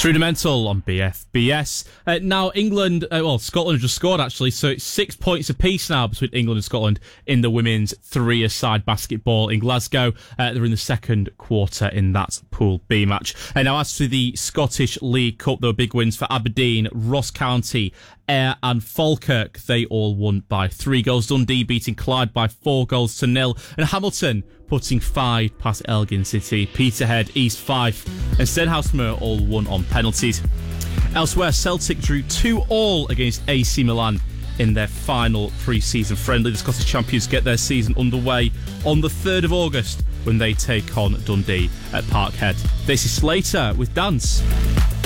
Rudimental on BFBS. Now Scotland just scored actually, so it's 6 points apiece now between England and Scotland in the women's three-a-side basketball in Glasgow. They're in the second quarter in that Pool B match. And now as to the Scottish League Cup, there were big wins for Aberdeen, Ross County, Ayr and Falkirk. They all won by 3 goals. Dundee beating Clyde by 4-0, and Hamilton putting 5 past Elgin City. Peterhead, East Fife and Stenhousemuir all won on penalties. Elsewhere, Celtic drew 2-2 against AC Milan in their final pre-season friendly. The Scottish champions get their season underway on the 3rd of August when they take on Dundee at Parkhead. This is Slater with Dance.